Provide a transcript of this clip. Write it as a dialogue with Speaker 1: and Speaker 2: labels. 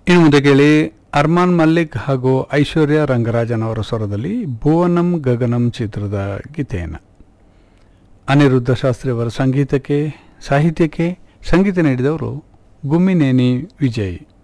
Speaker 1: ಇನ್ನು ಮುಂದೆ ಕೇಳಿ ಅರ್ಮಾನ್ ಮಲ್ಲಿಕ್ ಹಾಗೂ ಐಶ್ವರ್ಯ ರಂಗರಾಜನ್ ಅವರ ಸ್ವರದಲ್ಲಿ ಭುವನಂ ಗಗನಂ ಚಿತ್ರದ ಗೀತೆಯನ್ನು ಅನಿರುದ್ಧ ಶಾಸ್ತ್ರಿ ಅವರ ಸಾಹಿತ್ಯಕ್ಕೆ ಸಂಗೀತ ನೀಡಿದವರು ಗುಮ್ಮಿನೇನಿ ವಿಜಯ್.